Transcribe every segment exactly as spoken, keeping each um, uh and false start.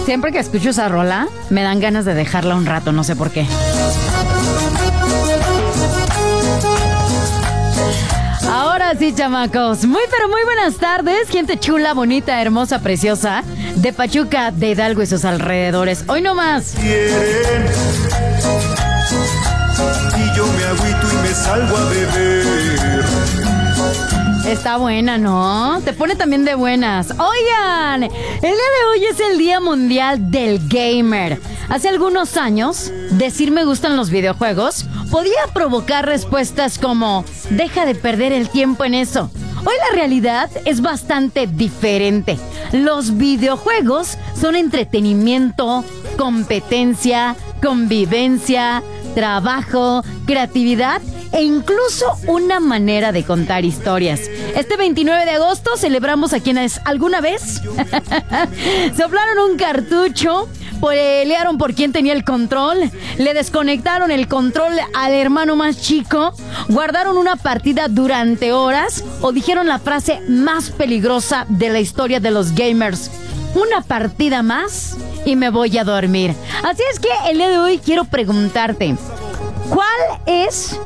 Siempre que escucho esa rola, me dan ganas de dejarla un rato, no sé por qué. Ahora sí, chamacos. Muy, pero muy buenas tardes. Gente chula, bonita, hermosa, preciosa. De Pachuca, de Hidalgo y sus alrededores. Hoy no más. Quieren, y yo me agüito y me salgo a beber. Está buena, ¿no? Te pone también de buenas. Oigan, el día de hoy es el Día Mundial del Gamer. Hace algunos años, decir me gustan los videojuegos podía provocar respuestas como deja de perder el tiempo en eso. Hoy la realidad es bastante diferente. Los videojuegos son entretenimiento, competencia, convivencia, trabajo, creatividad e incluso una manera de contar historias. Este veintinueve de agosto celebramos a quienes alguna vez soplaron un cartucho, pelearon por quién tenía el control, le desconectaron el control al hermano más chico, guardaron una partida durante horas o dijeron la frase más peligrosa de la historia de los gamers: una partida más y me voy a dormir. Así es que el día de hoy quiero preguntarte, ¿cuál es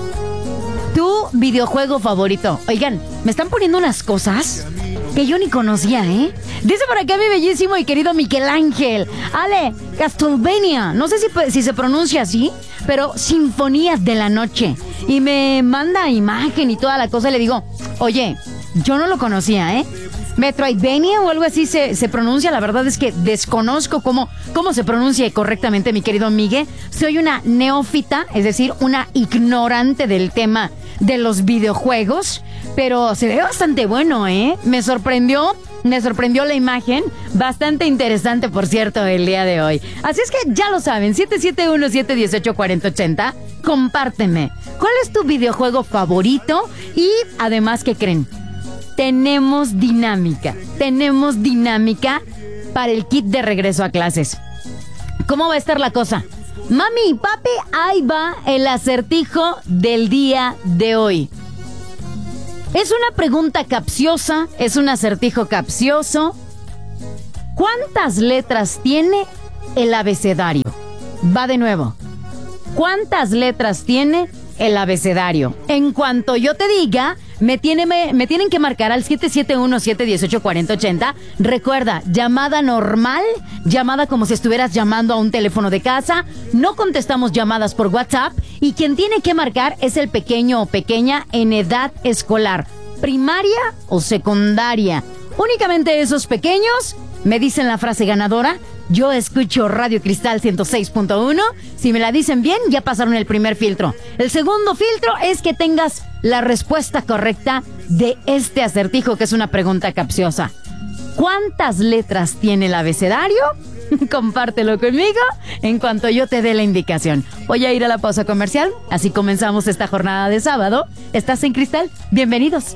tu videojuego favorito? Oigan, me están poniendo unas cosas que yo ni conocía, ¿eh? Dice por acá mi bellísimo y querido Miguel Ángel: Ale, Castlevania. No sé si, si se pronuncia así, pero Sinfonías de la Noche. Y me manda imagen y toda la cosa. Y le digo, oye, yo no lo conocía, ¿eh? Metroidvania o algo así se, se pronuncia. La verdad es que desconozco cómo, cómo se pronuncia correctamente, mi querido Miguel. Soy una neófita, es decir, una ignorante del tema de los videojuegos, pero se ve bastante bueno, ¿eh? Me sorprendió, me sorprendió la imagen. Bastante interesante, por cierto, el día de hoy. Así es que ya lo saben, siete siete uno, siete uno ocho, cuatro cero ocho cero. Compárteme, ¿cuál es tu videojuego favorito? Y además, ¿qué creen? Tenemos dinámica, tenemos dinámica para el kit de regreso a clases. ¿Cómo va a estar la cosa? Mami y papi, ahí va el acertijo del día de hoy. Es una pregunta capciosa, es un acertijo capcioso. ¿Cuántas letras tiene el abecedario? Va de nuevo. ¿Cuántas letras tiene el abecedario? En cuanto yo te diga, me, tiene, me, me tienen que marcar al siete siete uno, siete uno ocho, cuatro cero ocho cero. Recuerda, llamada normal, llamada como si estuvieras llamando a un teléfono de casa. No contestamos llamadas por WhatsApp. Y quien tiene que marcar es el pequeño o pequeña en edad escolar, primaria o secundaria. Únicamente esos pequeños me dicen la frase ganadora. Yo escucho Radio Cristal ciento seis punto uno. Si me la dicen bien, ya pasaron el primer filtro. El segundo filtro es que tengas la respuesta correcta de este acertijo, que es una pregunta capciosa. ¿Cuántas letras tiene el abecedario? Compártelo conmigo en cuanto yo te dé la indicación. Voy a ir a la pausa comercial. Así comenzamos esta jornada de sábado. ¿Estás en Cristal? Bienvenidos.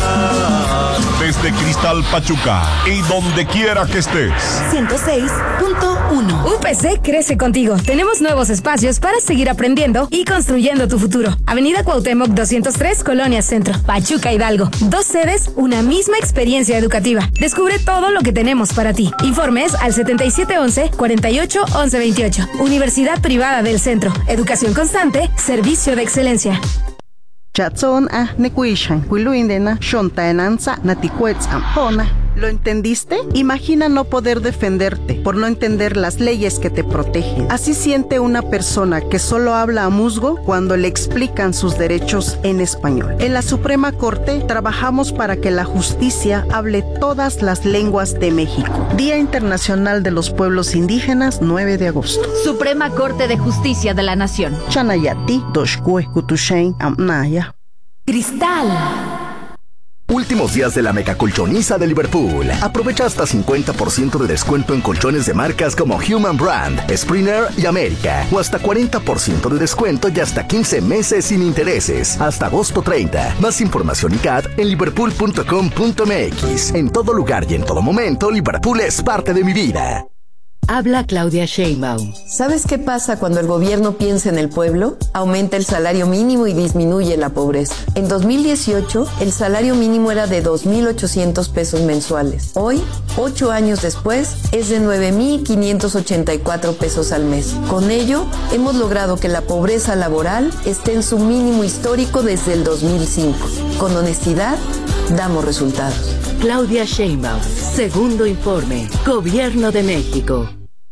Desde Cristal Pachuca y donde quiera que estés. ciento seis punto uno. U P C crece contigo. Tenemos nuevos espacios para seguir aprendiendo y construyendo tu futuro. Avenida Cuauhtémoc doscientos tres, Colonia Centro, Pachuca, Hidalgo. Dos sedes, una misma experiencia educativa. Descubre todo lo que tenemos para ti. Informes al setenta y siete once, cuarenta y ocho, once veintiocho. Universidad Privada del Centro. Educación constante, servicio de excelencia. Chatson a nekuishan, wiluindena, shontaenanza, naticuetz ampona. ¿Lo entendiste? Imagina no poder defenderte por no entender las leyes que te protegen. Así siente una persona que solo habla a musgo cuando le explican sus derechos en español. En la Suprema Corte trabajamos para que la justicia hable todas las lenguas de México. Día Internacional de los Pueblos Indígenas, nueve de agosto. Suprema Corte de Justicia de la Nación. Chanayati, Doshkue, Kutushain, Amnaya. Cristal. Últimos días de la mega colchoniza de Liverpool. Aprovecha hasta cincuenta por ciento de descuento en colchones de marcas como Human Brand, Springer y América. O hasta cuarenta por ciento de descuento y hasta quince meses sin intereses. Hasta agosto treinta. Más información y C A D en liverpool punto com punto m x. En todo lugar y en todo momento, Liverpool es parte de mi vida. Habla Claudia Sheinbaum. ¿Sabes qué pasa cuando el gobierno piensa en el pueblo? Aumenta el salario mínimo y disminuye la pobreza. En dos mil dieciocho, el salario mínimo era de dos mil ochocientos pesos mensuales. Hoy, ocho años después, es de nueve mil quinientos ochenta y cuatro pesos al mes. Con ello, hemos logrado que la pobreza laboral esté en su mínimo histórico desde el dos mil cinco. Con honestidad, damos resultados. Claudia Sheinbaum, segundo informe, Gobierno de México.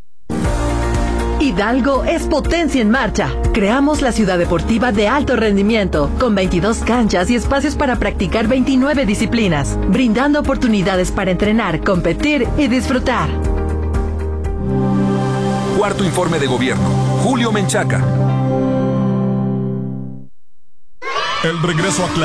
Hidalgo es potencia en marcha. Creamos la ciudad deportiva de alto rendimiento, con veintidós canchas y espacios para practicar veintinueve disciplinas, brindando oportunidades para entrenar, competir y disfrutar. Cuarto informe de gobierno. Julio Menchaca. El regreso a clase.